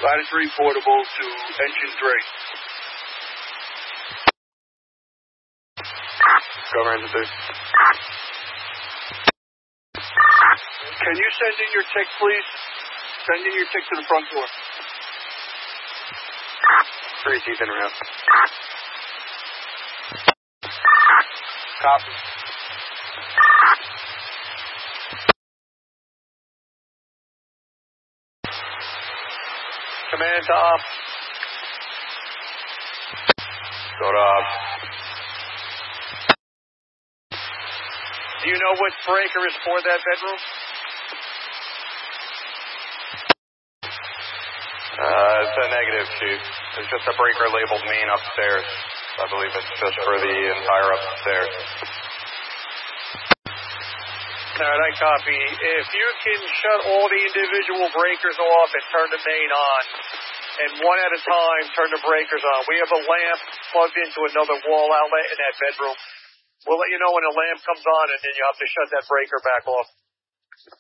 Ladder 3 portable to engine 3. Go Ranger 3. Can you send in your tick, please? Send in your tick to the front door. 3 teeth in ramp. Copy. Command to op. Go to op. Do you know which breaker is for that bedroom? It's a negative, Chief. There's just a breaker labeled main upstairs. I believe it's just for the entire upstairs. All right, I copy. If you can shut all the individual breakers off and turn the main on, and one at a time turn the breakers on. We have a lamp plugged into another wall outlet in that bedroom. We'll let you know when the lamp comes on, and then you have to shut that breaker back off.